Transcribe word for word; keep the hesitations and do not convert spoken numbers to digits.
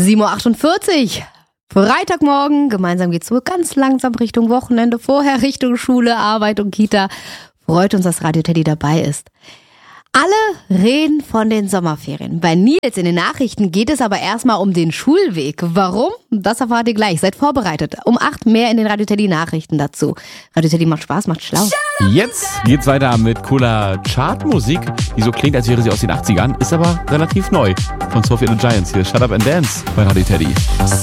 sieben Uhr achtundvierzig. Freitagmorgen. Gemeinsam geht's so ganz langsam Richtung Wochenende. Vorher Richtung Schule, Arbeit und Kita. Freut uns, dass Radio Teddy dabei ist. Alle reden von den Sommerferien. Bei Nils in den Nachrichten geht es aber erstmal um den Schulweg. Warum? Das erfahrt ihr gleich. Seid vorbereitet. Um acht mehr in den Radio Teddy Nachrichten dazu. Radio Teddy macht Spaß, macht schlau. Jetzt geht's weiter mit cooler Chartmusik, die so klingt, als wäre sie aus den achtzigern, ist aber relativ neu. Von Sophie and the Giants hier. Shut Up and Dance bei Radio Teddy.